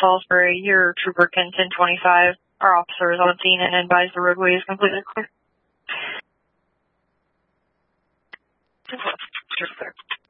Salisbury, your Trooper Ken 1025. Our officer is on scene and advised the roadway is completely clear. Sure, sir.